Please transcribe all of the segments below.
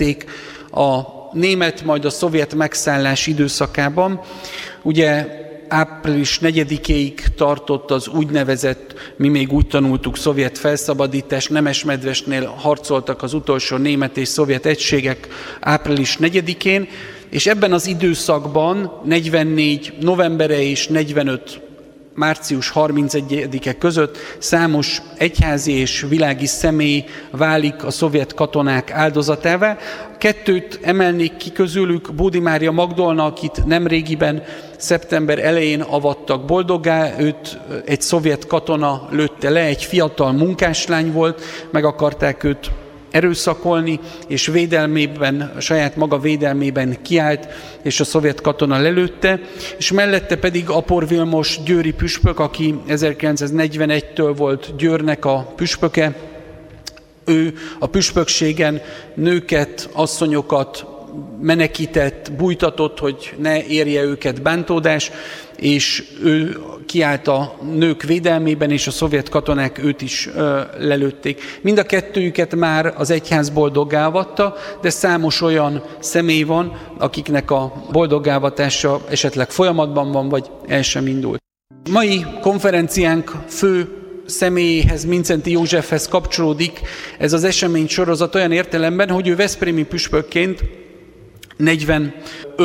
ítélték a német, majd a szovjet megszállás időszakában. Ugye április 4-éig tartott az úgynevezett, mi még úgy tanultuk, szovjet felszabadítás, Nemesmedvesnél harcoltak az utolsó német és szovjet egységek április 4-én, és ebben az időszakban 44 novembere és 45 március 31-e között számos egyházi és világi személy válik a szovjet katonák áldozatává. Kettőt emelnék ki közülük, Bódi Mária Magdolna, akit nemrégiben, szeptember elején avattak boldoggá, őt egy szovjet katona lőtte le, egy fiatal munkáslány volt, meg akarták őt erőszakolni, és védelmében, saját maga védelmében kiállt, és a szovjet katona lelőtte, és mellette pedig Apor Vilmos győri püspök, aki 1941-től volt Győrnek a püspöke. Ő a püspökségen nőket, asszonyokat menekített, bújtatott, hogy ne érje őket bántódás, és ő kiállt a nők védelmében, és a szovjet katonák őt is lelőtték. Mind a kettőjüket már az egyház boldoggá avatta, de számos olyan személy van, akiknek a boldoggá avatása esetleg folyamatban van, vagy el sem indult. Mai konferenciánk fő személyéhez, Mindszenty Józsefhez kapcsolódik ez az esemény sorozat olyan értelemben, hogy ő veszprémi püspökként 45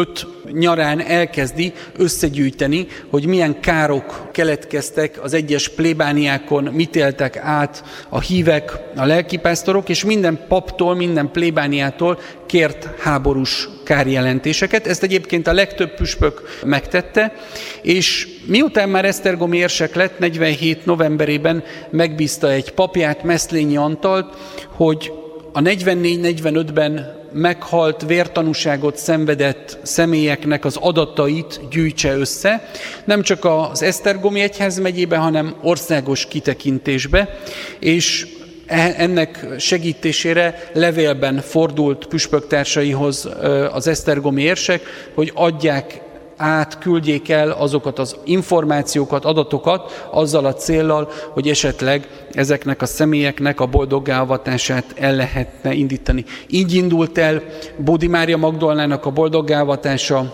nyarán elkezdi összegyűjteni, hogy milyen károk keletkeztek az egyes plébániákon, mit éltek át a hívek, a lelkipásztorok, és minden paptól, minden plébániától kért háborús kárjelentéseket. Ezt egyébként a legtöbb püspök megtette, és miután már esztergomi érsek lett, 47 novemberében megbízta egy papját, Meszlényi Antalt, hogy a 44-45-ben meghalt, vértanúságot szenvedett személyeknek az adatait gyűjtse össze, nem csak az esztergomi egyházmegyébe, hanem országos kitekintésbe, és ennek segítésére levélben fordult püspöktársaihoz az esztergomi érsek, hogy adják át, küldjék el azokat az információkat, adatokat azzal a céllal, hogy esetleg ezeknek a személyeknek a boldoggá avatását el lehetne indítani. Így indult el Bódi Mária Magdolnának a boldoggá avatása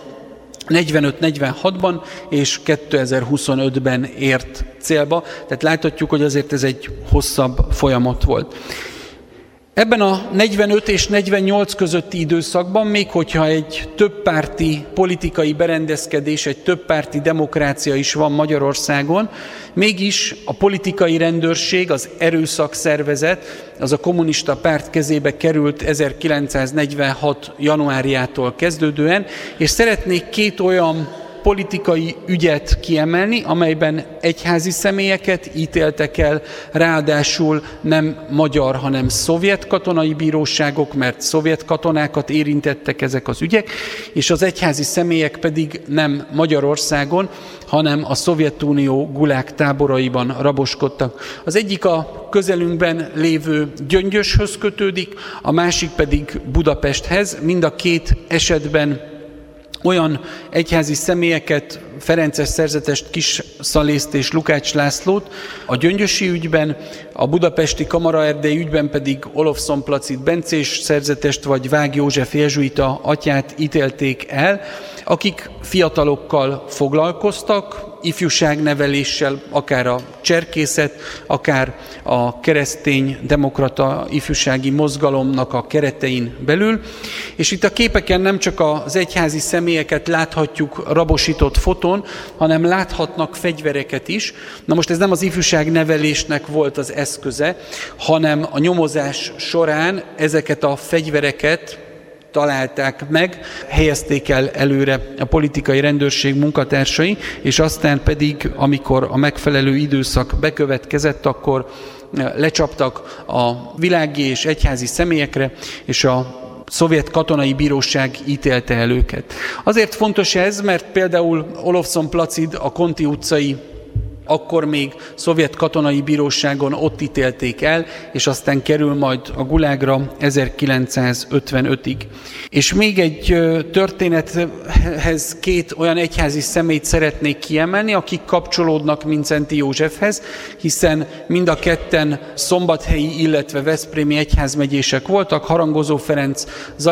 45-46-ban, és 2025-ben ért célba. Tehát láthatjuk, hogy azért ez egy hosszabb folyamat volt. Ebben a 45 és 48 közötti időszakban, még hogyha egy többpárti politikai berendezkedés, egy többpárti demokrácia is van Magyarországon, mégis a politikai rendőrség, az erőszakszervezet, az a kommunista párt kezébe került 1946. januárjától kezdődően, és szeretnék két olyan politikai ügyet kiemelni, amelyben egyházi személyeket ítéltek el, ráadásul nem magyar, hanem szovjet katonai bíróságok, mert szovjet katonákat érintettek ezek az ügyek, és az egyházi személyek pedig nem Magyarországon, hanem a Szovjetunió gulág táboraiban raboskodtak. Az egyik a közelünkben lévő Gyöngyöshöz kötődik, a másik pedig Budapesthez. Mind a két esetben olyan egyházi személyeket, Ferences szerzetest, Kisszalészt és Lukács Lászlót a gyöngyösi ügyben, a budapesti Kamaraerdei ügyben pedig Olofszon Placid bencés szerzetest vagy Vág József jezsuita atyát ítélték el, akik fiatalokkal foglalkoztak, ifjúságneveléssel, akár a cserkészet, akár a keresztény demokrata ifjúsági mozgalomnak a keretein belül. És itt a képeken nem csak az egyházi személyeket láthatjuk rabosított fotón, hanem láthatnak fegyvereket is. Na most ez nem az ifjúságnevelésnek volt az eszköze, hanem a nyomozás során ezeket a fegyvereket találták meg, helyezték el előre a politikai rendőrség munkatársai, és aztán pedig, amikor a megfelelő időszak bekövetkezett, akkor lecsaptak a világi és egyházi személyekre, és a szovjet katonai bíróság ítélte el őket. Azért fontos ez, mert például Olofszon Placid a Konti utcai akkor még szovjet katonai bíróságon ott ítélték el, és aztán kerül majd a gulágra 1955-ig. És még egy történethez két olyan egyházi személyt szeretnék kiemelni, akik kapcsolódnak Mindszenty Józsefhez, hiszen mind a ketten szombathelyi, illetve veszprémi egyházmegyések voltak, Harangozó Ferenc,